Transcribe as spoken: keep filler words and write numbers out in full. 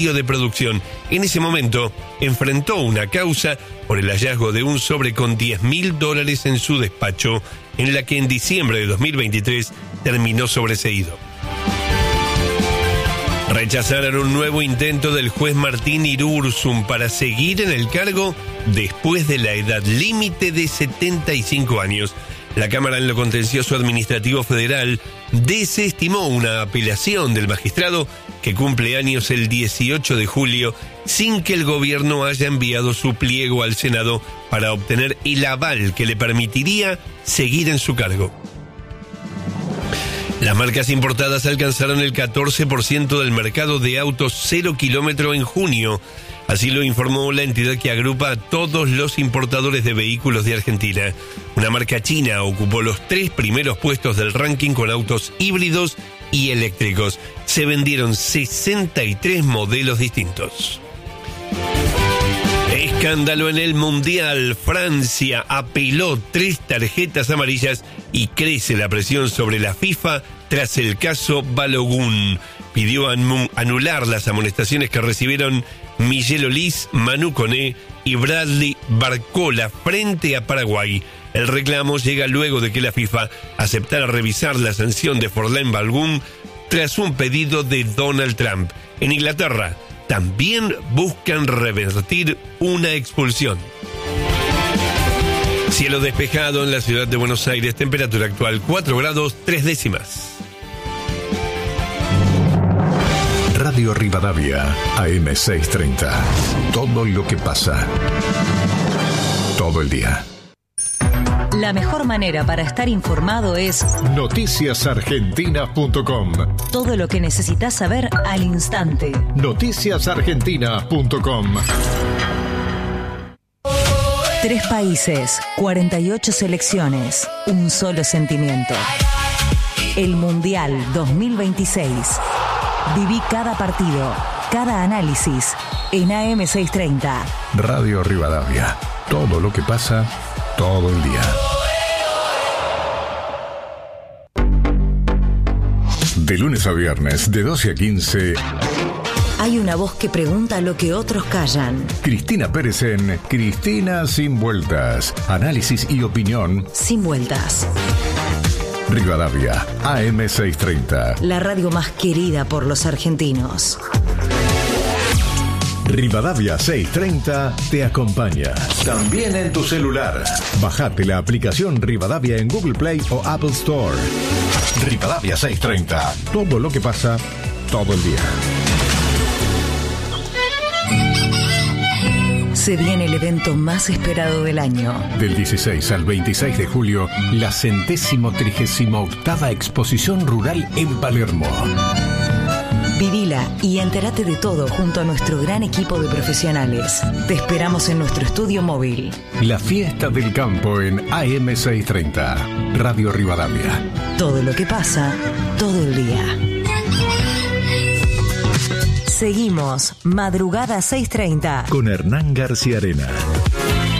de producción. En ese momento enfrentó una causa por el hallazgo de un sobre con diez mil dólares en su despacho, en la que en diciembre de dos mil veintitrés terminó sobreseído. Rechazaron un nuevo intento del juez Martín Irurzun para seguir en el cargo después de la edad límite de setenta y cinco años. La Cámara en lo Contencioso Administrativo Federal desestimó una apelación del magistrado que cumple años el dieciocho de julio sin que el gobierno haya enviado su pliego al Senado para obtener el aval que le permitiría seguir en su cargo. Las marcas importadas alcanzaron el catorce por ciento del mercado de autos cero kilómetro en junio. Así lo informó la entidad que agrupa a todos los importadores de vehículos de Argentina. Una marca china ocupó los tres primeros puestos del ranking con autos híbridos y eléctricos. Se vendieron sesenta y tres modelos distintos. Escándalo en el Mundial. Francia apeló tres tarjetas amarillas y crece la presión sobre la FIFA tras el caso Balogun. Pidió anular las amonestaciones que recibieron Miguel Olís, Manu Koné y Bradley Barcola frente a Paraguay. El reclamo llega luego de que la FIFA aceptara revisar la sanción de Forlán Balogun tras un pedido de Donald Trump. En Inglaterra también buscan revertir una expulsión. Cielo despejado en la ciudad de Buenos Aires, temperatura actual cuatro grados tres décimas. Radio Rivadavia, A M seiscientos treinta. Todo lo que pasa. Todo el día. La mejor manera para estar informado es noticias argentinas punto com. Todo lo que necesitas saber al instante. noticias argentinas punto com. Tres países, cuarenta y ocho selecciones, un solo sentimiento. El Mundial dos mil veintiséis. Viví cada partido, cada análisis en A M seiscientos treinta. Radio Rivadavia. Todo lo que pasa, todo el día. De lunes a viernes, de doce a quince. Hay una voz que pregunta lo que otros callan. Cristina Pérez en Cristina Sin Vueltas. Análisis y opinión sin vueltas. Rivadavia, A M seiscientos treinta. La radio más querida por los argentinos. Rivadavia seiscientos treinta te acompaña. También en tu celular. Bajate la aplicación Rivadavia en Google Play o Apple Store. Rivadavia seiscientos treinta. Todo lo que pasa, todo el día. Se viene el evento más esperado del año. Del dieciséis al veintiséis de julio, la centésimo trigésima octava exposición rural en Palermo. Vivila y entérate de todo junto a nuestro gran equipo de profesionales. Te esperamos en nuestro estudio móvil. La fiesta del campo en A M seiscientos treinta. Radio Rivadavia. Todo lo que pasa, todo el día. Seguimos, Madrugada seiscientos treinta. Con Hernán García Arena.